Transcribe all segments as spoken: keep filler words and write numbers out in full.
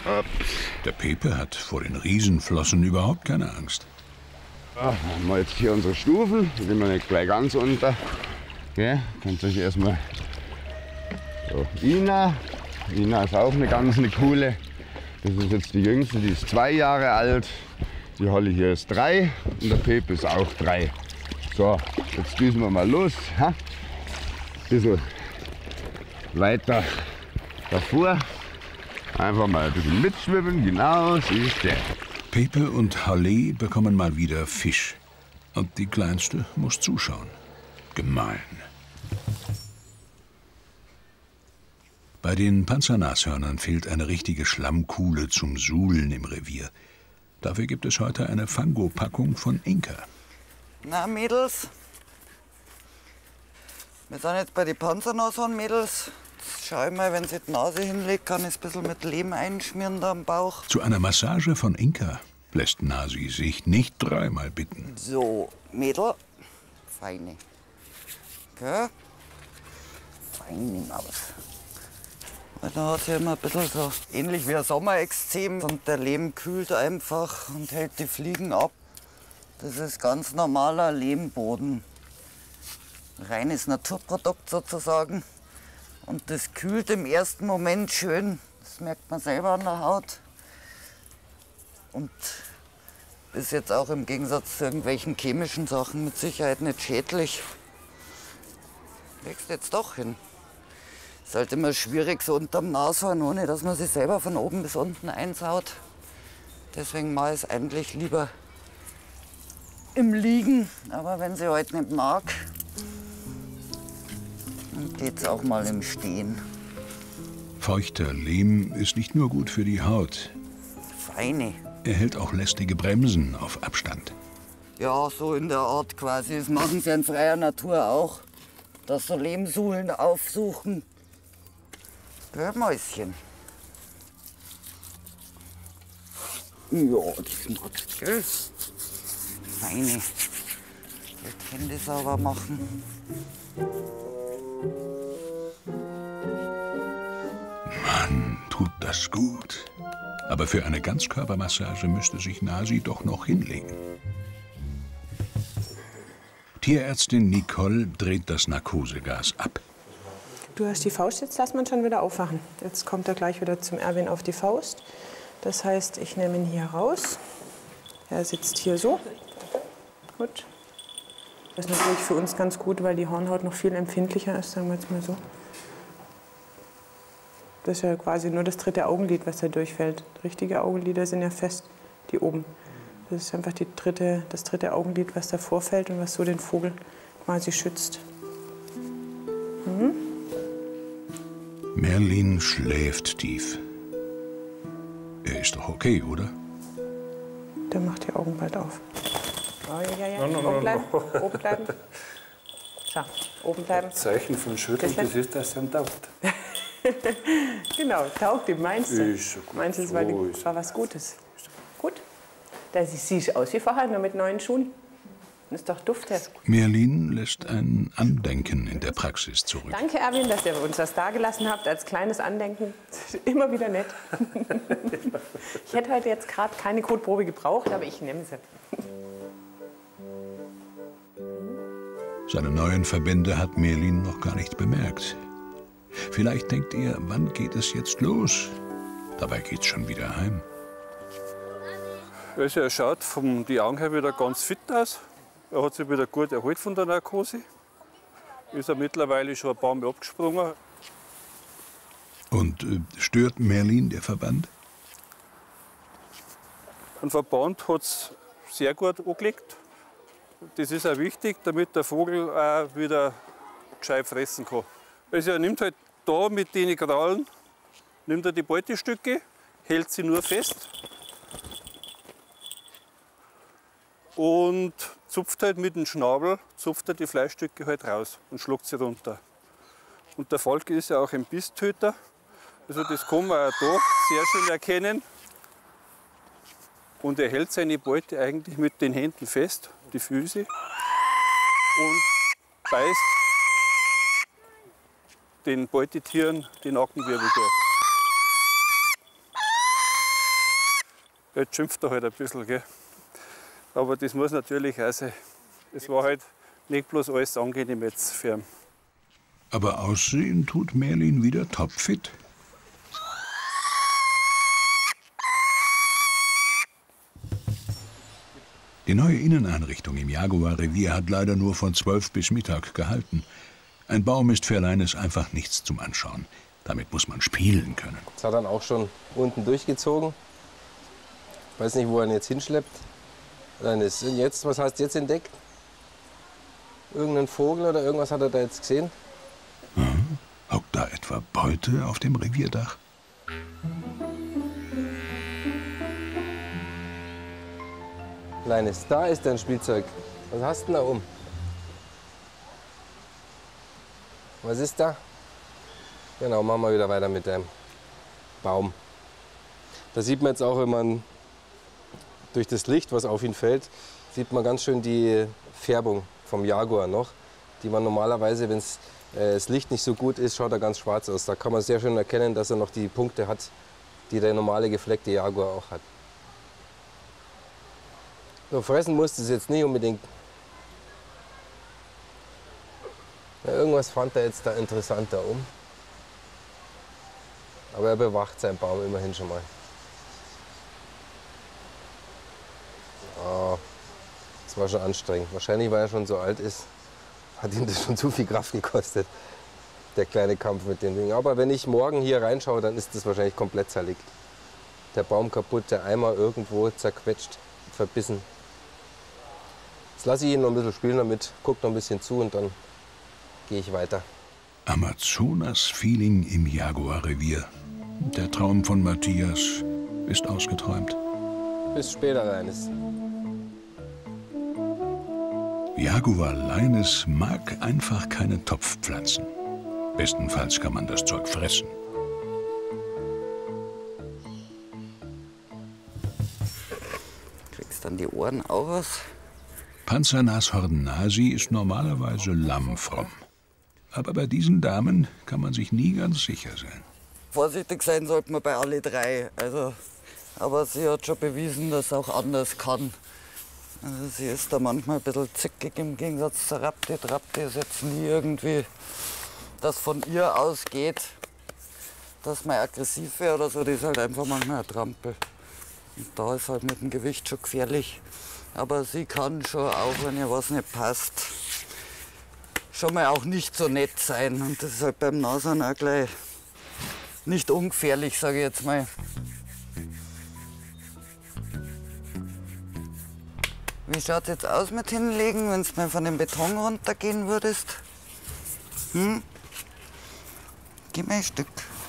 Der Pepe hat vor den Riesenflossen überhaupt keine Angst. Ja, haben wir jetzt hier unsere Stufen, die sind wir nicht gleich ganz unter. Okay, könnt ihr euch erstmal so, Ina. Ina ist auch eine ganz eine coole. Das ist jetzt die jüngste, die ist zwei Jahre alt. Die Holly hier ist drei und der Pepe ist auch drei. So, jetzt düsen wir mal los. Ha? Bisschen weiter davor. Einfach mal ein bisschen mitschwimmen, genau, siehst du. Pepe und Holly bekommen mal wieder Fisch. Und die Kleinste muss zuschauen. Gemein. Bei den Panzernashörnern fehlt eine richtige Schlammkuhle zum Suhlen im Revier. Dafür gibt es heute eine Fango-Packung von Inka. Na, Mädels. Wir sind jetzt bei den Panzernashorn, Mädels. Jetzt schau ich mal, wenn sie die Nase hinlegt, kann ich ein bisschen mit Lehm einschmieren da am Bauch. Zu einer Massage von Inka lässt Nasi sich nicht dreimal bitten. So, Mädel. Feine. Okay. Feine Maus. Weil da hat sie immer ein bisschen so ähnlich wie ein Sommerextrem und der Lehm kühlt einfach und hält die Fliegen ab. Das ist ganz normaler Lehmboden. Reines Naturprodukt sozusagen. Und das kühlt im ersten Moment schön. Das merkt man selber an der Haut. Und ist jetzt auch im Gegensatz zu irgendwelchen chemischen Sachen mit Sicherheit nicht schädlich. Legst jetzt doch hin. Ist halt immer schwierig so unterm Nashorn, ohne dass man sich selber von oben bis unten einsaut. Deswegen mache ich es eigentlich lieber im Liegen. Aber wenn sie heute nicht mag, dann geht es auch mal im Stehen. Feuchter Lehm ist nicht nur gut für die Haut. Feine. Er hält auch lästige Bremsen auf Abstand. Ja, so in der Art quasi. Das machen sie in freier Natur auch. Dass so Lehmsuhlen aufsuchen. Gell, Mäuschen? Ja, das magst du, gell? Feine. Jetzt Hände sauber machen. Mann, tut das gut. Aber für eine Ganzkörpermassage müsste sich Nasi doch noch hinlegen. Tierärztin Nicole dreht das Narkosegas ab. Du hast die Faust, jetzt lass man schon wieder aufwachen. Jetzt kommt er gleich wieder zum Erwin auf die Faust. Das heißt, ich nehme ihn hier raus. Er sitzt hier so. Gut. Das ist natürlich für uns ganz gut, weil die Hornhaut noch viel empfindlicher ist, sagen wir jetzt mal so. Das ist ja quasi nur das dritte Augenlid, was da durchfällt. Richtige Augenlider sind ja fest, die oben. Das ist einfach die dritte, das dritte Augenlid, was davor fällt und was so den Vogel quasi schützt. Mhm. Merlin schläft tief. Er ist doch okay, oder? Der macht die Augen bald auf. Oh, ja, ja, ja. No, no, no, oben bleiben, no. oben bleiben. Schau, oben bleiben. Zeichen von Schütteln, das ist, dass er taugt. Genau, taugt ihm, meinst du? Ist so gut. Meinst du, es war, So die, ist war was Gutes? Gut. Das sieht aus wie vorher, nur mit neuen Schuhen. Das ist doch duftet. Merlin lässt ein Andenken in der Praxis zurück. Danke, Erwin, dass ihr uns das dagelassen habt als kleines Andenken. Immer wieder nett. Ich hätte heute jetzt gerade keine Kotprobe gebraucht, aber ich nehme sie. Seine neuen Verbände hat Merlin noch gar nicht bemerkt. Vielleicht denkt ihr, wann geht es jetzt los? Dabei geht's schon wieder heim. Also er schaut von die Augen her wieder ganz fit aus. Er hat sich wieder gut erholt von der Narkose. Ist er mittlerweile schon ein paar Mal abgesprungen. Und äh, stört Merlin der Verband? Ein Verband hat es sehr gut angelegt. Das ist auch wichtig, damit der Vogel auch wieder gescheit fressen kann. Also er nimmt halt da mit den Krallen, nimmt er die Beutestücke, hält sie nur fest und zupft halt mit dem Schnabel, zupft er die Fleischstücke halt raus und schluckt sie runter. Und der Falke ist ja auch ein Bisstöter, also das kann man auch da sehr schön erkennen. Und er hält seine Beute eigentlich mit den Händen fest, die Füße, und beißt den Beutetieren die Nackenwirbel durch. Jetzt schimpft er halt ein bisschen, gell? Aber das muss natürlich auch sein. Es war halt nicht bloß alles angenehm jetzt für ihn. Aber aussehen tut Merlin wieder topfit. Die neue Inneneinrichtung im Jaguar-Revier hat leider nur von zwölf bis Mittag gehalten. Ein Baum ist für Leines einfach nichts zum Anschauen. Damit muss man spielen können. Das hat dann auch schon unten durchgezogen. Ich weiß nicht, wo er ihn jetzt hinschleppt. Leines, jetzt, was hast du jetzt entdeckt? Irgendeinen Vogel oder irgendwas hat er da jetzt gesehen? Hm? Hockt da etwa Beute auf dem Revierdach? Leines, da ist dein Spielzeug. Was hast du denn da oben? Was ist da? Genau, machen wir wieder weiter mit dem Baum. Da sieht man jetzt auch, wenn man durch das Licht, was auf ihn fällt, sieht man ganz schön die Färbung vom Jaguar noch, die man normalerweise, wenn äh, das Licht nicht so gut ist, schaut er ganz schwarz aus. Da kann man sehr schön erkennen, dass er noch die Punkte hat, die der normale gefleckte Jaguar auch hat. So, fressen musste es jetzt nicht unbedingt. Ja, irgendwas fand er jetzt da interessant da oben. Aber er bewacht seinen Baum immerhin schon mal. Oh, das war schon anstrengend. Wahrscheinlich, weil er schon so alt ist, hat ihm das schon zu viel Kraft gekostet, der kleine Kampf mit den Dingen. Aber wenn ich morgen hier reinschaue, dann ist das wahrscheinlich komplett zerlegt. Der Baum kaputt, der Eimer irgendwo zerquetscht, verbissen. Jetzt lasse ich ihn noch ein bisschen spielen damit, gucke noch ein bisschen zu und dann gehe ich weiter. Amazonas-Feeling im Jaguar-Revier. Der Traum von Matthias ist ausgeträumt. Bis später, Leines. Jaguar Leines mag einfach keine Topfpflanzen. Bestenfalls kann man das Zeug fressen. Kriegst dann die Ohren auch was? Panzernashorn Nasi ist normalerweise lammfromm. Aber bei diesen Damen kann man sich nie ganz sicher sein. Vorsichtig sein sollte man bei alle drei. Also, aber sie hat schon bewiesen, dass es auch anders kann. Also sie ist da manchmal ein bisschen zickig im Gegensatz zur Rapti. Die Rapti ist jetzt nie irgendwie, dass von ihr ausgeht, dass man aggressiv wäre oder so. Die ist halt einfach manchmal ein Trampel. Und da ist halt mit dem Gewicht schon gefährlich. Aber sie kann schon, auch wenn ihr was nicht passt, schon mal auch nicht so nett sein. Und das ist halt beim Nashorn auch gleich nicht ungefährlich, sage ich jetzt mal. Wie schaut es jetzt aus mit Hinlegen, wenn du mal von dem Beton runtergehen würdest? Hm? Gib mir ein Stück.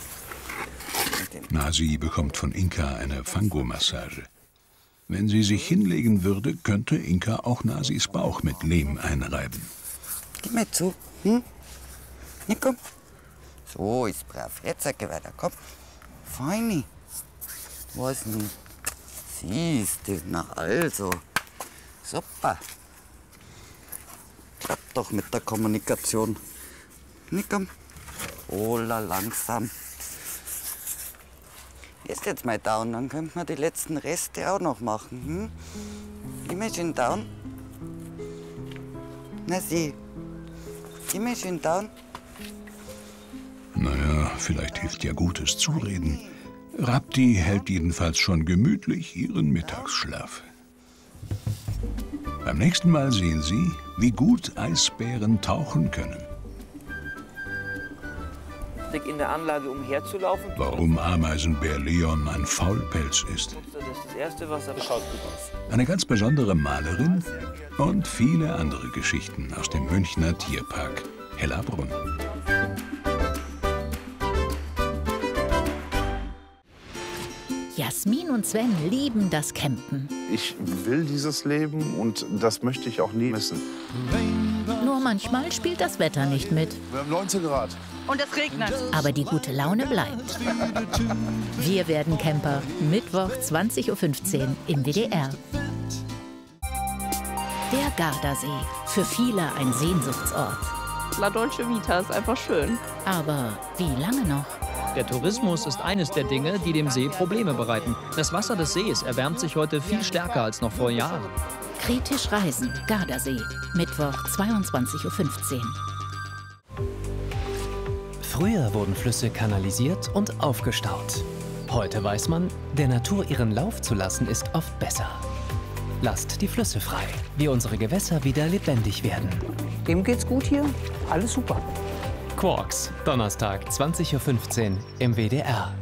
Nasi bekommt von Inka eine Fango-Massage. Wenn sie sich hinlegen würde, könnte Inka auch Nasis Bauch mit Lehm einreiben. Gib mir zu. Hm? Ja, komm. So, ist brav. Jetzt geh weiter, komm. Feini. Was denn? Siehst du, na also. Super. Klappt doch mit der Kommunikation. Na komm. Ola, langsam. Ist jetzt mal down, dann könnte man die letzten Reste auch noch machen. Hm? Gib mir schön down. Na sieh. Gib mir schön down. Naja, vielleicht hilft ja gutes Zureden. Rapti hält jedenfalls schon gemütlich ihren Mittagsschlaf. Beim nächsten Mal sehen Sie, wie gut Eisbären tauchen können. In der Anlage umherzulaufen. Warum Ameisenbär Leon ein Faulpelz ist. Das ist das Erste, was er schaut gut aus. Eine ganz besondere Malerin und viele andere Geschichten aus dem Münchner Tierpark Hellabrunn. Jasmin und Sven lieben das Campen. Ich will dieses Leben und das möchte ich auch nie missen. Nur manchmal spielt das Wetter nicht mit. Wir haben neunzehn Grad. Und es regnet. Aber die gute Laune bleibt. Wir werden Camper. Mittwoch zwanzig Uhr fünfzehn im W D R. Der Gardasee. Für viele ein Sehnsuchtsort. La Dolce Vita ist einfach schön. Aber wie lange noch? Der Tourismus ist eines der Dinge, die dem See Probleme bereiten. Das Wasser des Sees erwärmt sich heute viel stärker als noch vor Jahren. Kritisch reisen, Gardasee, Mittwoch zweiundzwanzig Uhr fünfzehn. Früher wurden Flüsse kanalisiert und aufgestaut. Heute weiß man, der Natur ihren Lauf zu lassen, ist oft besser. Lasst die Flüsse frei, wie unsere Gewässer wieder lebendig werden. Dem geht's gut hier, alles super. Quarks, Donnerstag zwanzig Uhr fünfzehn im W D R.